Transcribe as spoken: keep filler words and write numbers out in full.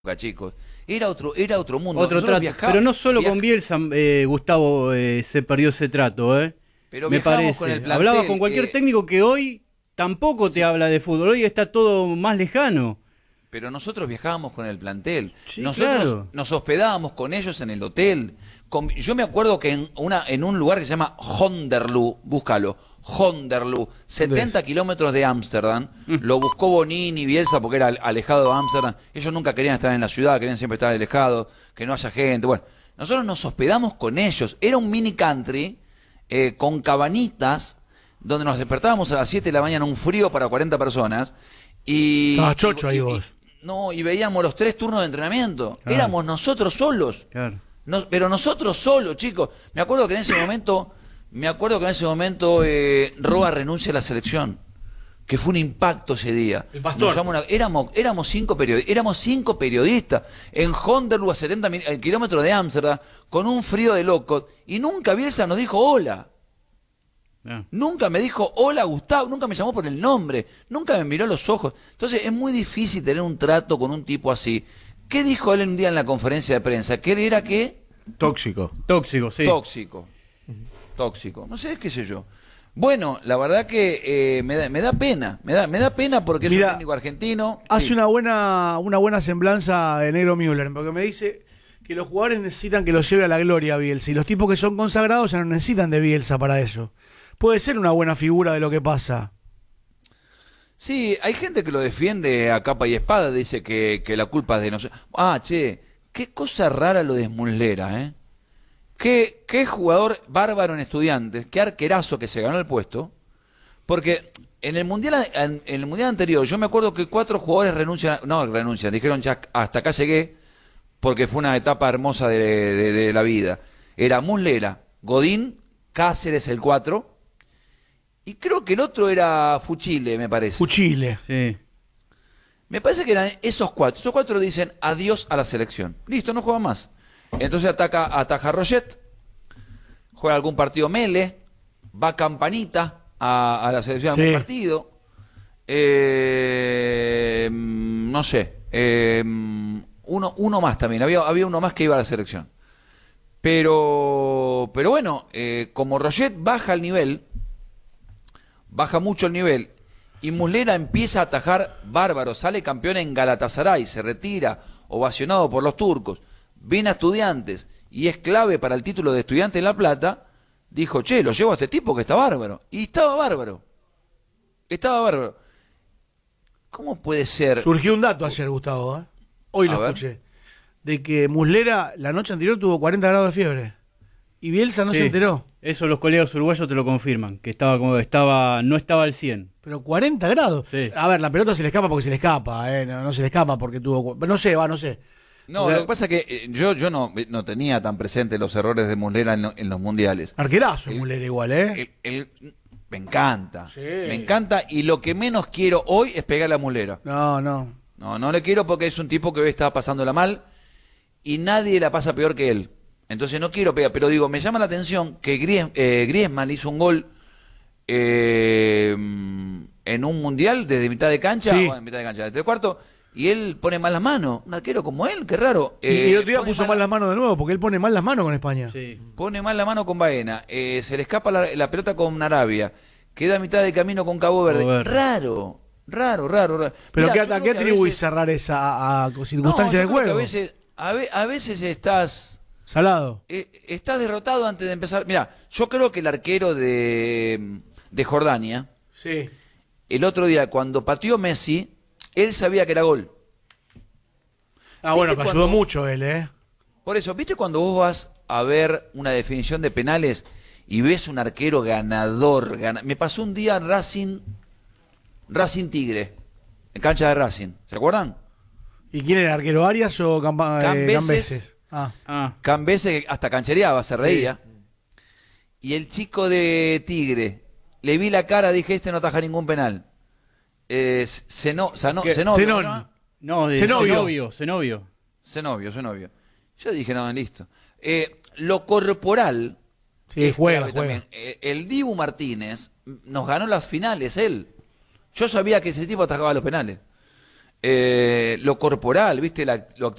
chicos. Era otro, era otro mundo. Otro Nosotros trato. viajá- Pero no solo viaj- con Bielsa, eh, Gustavo, eh, se perdió ese trato, ¿eh? Pero Me viajábamos parece. con el plantel, Hablabas con cualquier eh, técnico que hoy tampoco te sí. habla de fútbol. Hoy está todo más lejano. Pero nosotros viajábamos con el plantel. Sí, Nosotros claro. nos hospedábamos con ellos en el hotel. Con- yo me acuerdo que en una en un lugar que se llama Honderloo, búscalo, Honderloo, setenta kilómetros de Ámsterdam, Mm. lo buscó Bonini, Bielsa, porque era alejado de Ámsterdam. Ellos nunca querían estar en la ciudad, querían siempre estar alejados, que no haya gente. Bueno, nosotros nos hospedamos con ellos. Era un mini country eh, con cabanitas, donde nos despertábamos a las siete de la mañana, un frío para cuarenta personas. Y, Estabas chocho y- ahí y- vos. No, y veíamos los tres turnos de entrenamiento. Claro. Éramos nosotros solos. Claro. No, pero nosotros solos, chicos. Me acuerdo que en ese momento, me acuerdo que en ese momento eh, Roa renuncia a la selección. Que fue un impacto ese día. El Pastor. Nos llamó una- éramos, éramos cinco periodistas, éramos cinco periodistas en Honderloo a setenta mil- eh, kilómetros de Ámsterdam, con un frío de locos, y nunca Bielsa nos dijo hola. Ah. Nunca me dijo, hola Gustavo, nunca me llamó por el nombre, nunca me miró a los ojos. Entonces es muy difícil tener un trato con un tipo así. ¿Qué dijo él un día en la conferencia de prensa? Que él era qué? Tóxico. Tóxico, sí. Tóxico. Tóxico. No sé, qué sé yo. Bueno, la verdad que eh, me, da, me da pena, me da, me da pena porque es Mira, un técnico argentino. Hace Sí. una buena una buena semblanza de Negro Müller, porque me dice que los jugadores necesitan que los lleve a la gloria a Bielsa, y los tipos que son consagrados ya no necesitan de Bielsa para eso. Puede ser una buena figura de lo que pasa. Sí, hay gente que lo defiende a capa y espada, dice que, que la culpa es de nosotros. Ah, che, qué cosa rara lo de Smullera, ¿eh? Qué, qué jugador bárbaro en Estudiantes, qué arquerazo que se ganó el puesto. Porque en el mundial en, en el mundial anterior, yo me acuerdo que cuatro jugadores renuncian, no renuncian, dijeron ya hasta acá llegué, porque fue una etapa hermosa de, de, de la vida. Era Muslera, Godín, Cáceres el cuatro, y creo que el otro era Fuchile, me parece. Fuchile. Sí. Me parece que eran esos cuatro. Esos cuatro dicen adiós a la selección. Listo, no juega más. Entonces ataca, ataja Roget, juega algún partido Mele, va Campanita a, a la selección Sí. algún partido. Eh, no sé. eh, uno, uno más también. Había, había uno más que iba a la selección. Pero, pero bueno, eh, como Roget baja el nivel, baja mucho el nivel, y Muslera empieza a atajar bárbaro, sale campeón en Galatasaray, se retira, ovacionado por los turcos, viene a Estudiantes y es clave para el título de Estudiantes de La Plata, dijo, che, lo llevo a este tipo que está bárbaro. Y estaba bárbaro. Estaba bárbaro. ¿Cómo puede ser? Surgió un dato ayer, Gustavo, ¿eh? Hoy A lo ver. escuché. De que Muslera la noche anterior tuvo cuarenta grados de fiebre. Y Bielsa no Sí. se enteró. Eso los colegas uruguayos te lo confirman, que estaba como estaba, no estaba al cien. Pero cuarenta grados. Sí. A ver, la pelota se le escapa porque se le escapa, ¿eh? No, no se le escapa porque tuvo... No sé, va, no sé. No, Porque- lo que pasa es que eh, yo, yo no, no tenía tan presente los errores de Muslera en, lo- en los mundiales. Arquerazo El- Muslera igual, ¿eh? El- el- me encanta, Sí. me encanta, y lo que menos quiero hoy es pegarle a Muslera. No, no. No, no le quiero porque es un tipo que hoy está pasándola mal y nadie la pasa peor que él. Entonces no quiero pegar, pero digo, me llama la atención que Gries- eh, Griezmann hizo un gol eh, en un mundial desde mitad de cancha, Sí. o en mitad de cancha, desde el cuarto, y él pone mal las manos. Un arquero como él, qué raro. Y Eh, el otro día pone puso mal las manos de nuevo porque él pone mal las manos con España. Sí. Pone mal la mano con Baena, eh, se le escapa la, la pelota con Arabia, queda a mitad de camino con Cabo Verde. Cabo Verde. Raro, raro, raro, raro. Pero Mirá, ¿qué, yo ¿a creo qué que a atribuís veces- cerrar esa a, a No, circunstancias yo de creo que juego? a veces, a, ve- a veces estás, Salado. eh, estás derrotado antes de empezar. Mira, yo creo que el arquero de, de Jordania, Sí. el otro día cuando pateó Messi, él sabía que era gol. Ah, bueno, ¿Viste pero ayudó cuando- mucho él, ¿eh? Por eso, ¿viste cuando vos vas a ver una definición de penales y ves un arquero ganador? gana- Me pasó un día en Racing, Racing Tigre, en cancha de Racing, ¿se acuerdan? ¿Y quién era, arquero Arias o Campa- eh, Cambeses. Cambeses? Ah, Ah, Cambese hasta canchereaba, se reía. Y el chico de Tigre, le vi la cara, dije, este no ataja ningún penal. Eh, Zeno- Zano- ¿Qué? Zenobio, Zenón. ¿no? no, de Zenobio. Zenobio, Zenobio. Zenobio, Zenobio. Yo dije, no, listo. Eh, lo corporal. sí, es juega, clave juega. también. Eh, el Dibu Martínez nos ganó las finales, él. Yo sabía que ese tipo atajaba los penales. eh, lo corporal, ¿viste? La, lo